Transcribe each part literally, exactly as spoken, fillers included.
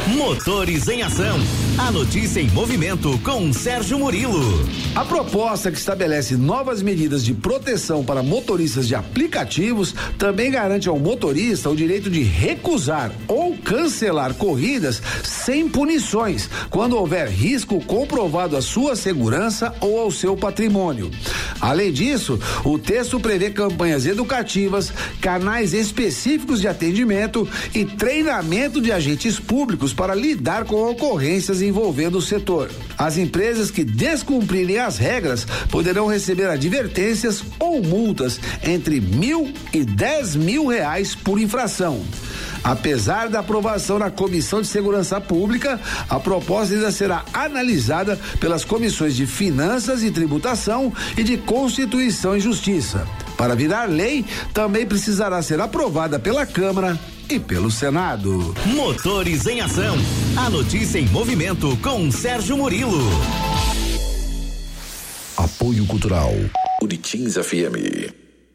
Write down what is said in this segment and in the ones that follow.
Motores em Ação. A notícia em movimento com Sérgio Murilo. A proposta que estabelece novas medidas de proteção para motoristas de aplicativos também garante ao motorista o direito de recusar ou cancelar corridas sem punições, quando houver risco comprovado à sua segurança ou ao seu patrimônio. Além disso, o texto prevê campanhas educativas, canais específicos de atendimento e treinamento de agentes públicos para lidar com ocorrências envolvendo o setor. As empresas que descumprirem as regras poderão receber advertências ou multas entre mil e dez mil reais por infração. Apesar da aprovação na Comissão de Segurança Pública, a proposta ainda será analisada pelas comissões de Finanças e Tributação e de Constituição e Justiça. Para virar lei, também precisará ser aprovada pela Câmara e pelo Senado. Motores em Ação. A notícia em movimento com Sérgio Murilo. Apoio Cultural. Uritins F M.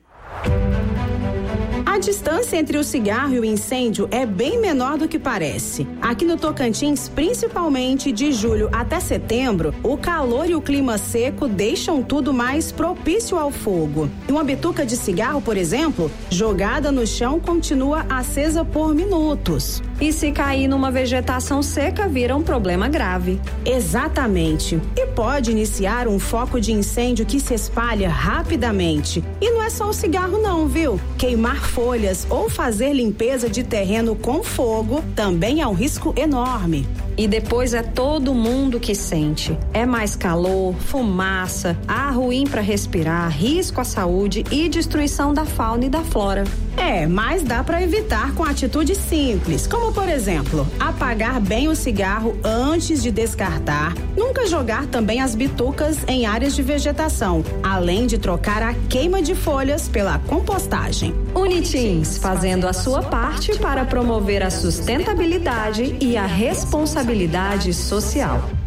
A distância entre o cigarro e o incêndio é bem menor do que parece. Aqui no Tocantins, principalmente de julho até setembro, o calor e o clima seco deixam tudo mais propício ao fogo. E uma bituca de cigarro, por exemplo, jogada no chão, continua acesa por minutos. E se cair numa vegetação seca, vira um problema grave. Exatamente. E pode iniciar um foco de incêndio que se espalha rapidamente. E não é só o cigarro não, viu? Queimar folhas ou fazer limpeza de terreno com fogo também é um risco enorme. E depois é todo mundo que sente. É mais calor, fumaça, ar ruim para respirar, risco à saúde e destruição da fauna e da flora. É, mas dá para evitar com atitudes simples, como por exemplo, apagar bem o cigarro antes de descartar, nunca jogar também as bitucas em áreas de vegetação, além de trocar a queima de folhas pela compostagem. Unitins, fazendo a sua parte para promover a sustentabilidade e a responsabilidade social.